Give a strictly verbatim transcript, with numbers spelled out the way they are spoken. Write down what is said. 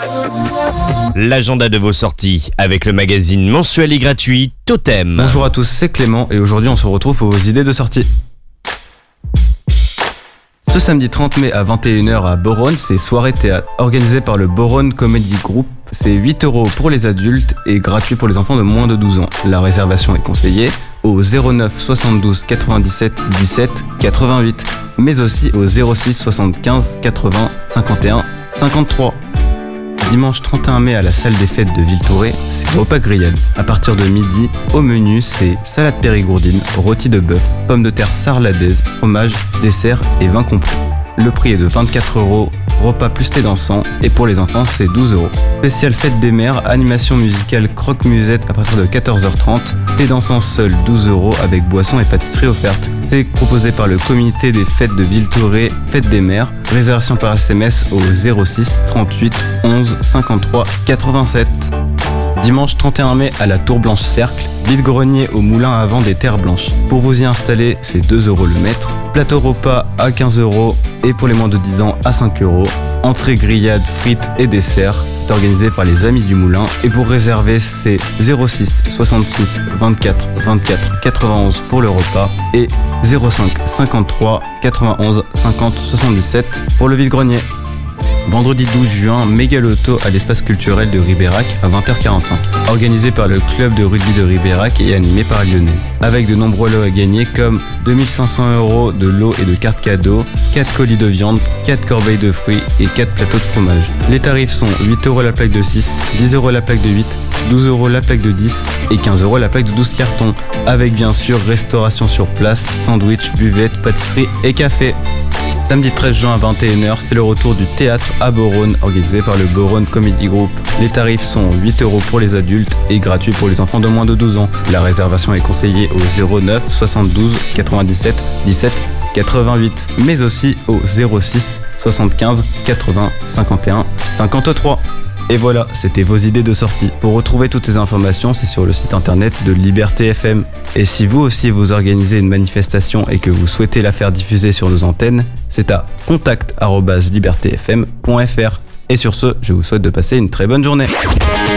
L'agenda de vos sorties avec le magazine mensuel et gratuit Totem. Bonjour à tous, c'est Clément et aujourd'hui on se retrouve pour vos idées de sortie. Ce samedi trente mai à vingt et une heures à Boron, c'est soirée théâtre organisée par le Boron Comedy Group. C'est huit euros pour les adultes et gratuit pour les enfants de moins de douze ans. La réservation est conseillée au zéro neuf soixante-douze quatre-vingt-dix-sept dix-sept quatre-vingt-huit, mais aussi au zéro six soixante-quinze quatre-vingts cinquante et un cinquante-trois. Dimanche trente et un mai à la salle des fêtes de Villetoré, c'est repas grillade. À partir de midi, au menu, c'est salade périgourdine, rôti de bœuf, pommes de terre sarladaise, fromage, dessert et vin compris. Le prix est de vingt-quatre euros, repas plus thé dansant, et pour les enfants, c'est douze euros. Spécial fête des mères, animation musicale croque-musette à partir de quatorze heures trente, thé dansant seul douze euros avec boisson et pâtisserie offerte. C'est proposé par le comité des fêtes de Villetoré, fête des mères. Réservation par S M S au zéro six trente-huit onze cinquante-trois quatre-vingt-sept. Dimanche trente et un mai à la Tour Blanche Cercle, vide-grenier au moulin à vent des Terres Blanches. Pour vous y installer, c'est deux euros le mètre. Plateau repas à quinze euros et pour les moins de dix ans à cinq euros. Entrée grillade, frites et desserts. C'est organisé par les Amis du Moulin. Et pour réserver, c'est zéro six soixante-six vingt-quatre vingt-quatre quatre-vingt-onze pour le repas et zéro cinq cinquante-trois quatre-vingt-onze cinquante soixante-dix-sept pour le vide-grenier. Vendredi douze juin, méga loto à l'espace culturel de Ribérac à vingt heures quarante-cinq. Organisé par le club de rugby de Ribérac et animé par Lionel. Avec de nombreux lots à gagner comme deux mille cinq cents euros de lots et de cartes cadeaux, quatre colis de viande, quatre corbeilles de fruits et quatre plateaux de fromage. Les tarifs sont huit euros la plaque de six, dix euros la plaque de huit, douze euros la plaque de dix et quinze euros la plaque de douze cartons. Avec bien sûr restauration sur place, sandwich, buvette, pâtisserie et café. Samedi treize juin à vingt et une heures, c'est le retour du théâtre à Boron, organisé par le Boron Comedy Group. Les tarifs sont huit euros pour les adultes et gratuits pour les enfants de moins de douze ans. La réservation est conseillée au zéro neuf soixante-douze quatre-vingt-dix-sept dix-sept quatre-vingt-huit, mais aussi au zéro six soixante-quinze quatre-vingts cinquante et un cinquante-trois. Et voilà, c'était vos idées de sortie. Pour retrouver toutes ces informations, c'est sur le site internet de Liberté F M. Et si vous aussi vous organisez une manifestation et que vous souhaitez la faire diffuser sur nos antennes, c'est à contact arobase liberté f m point f r. Et sur ce, je vous souhaite de passer une très bonne journée.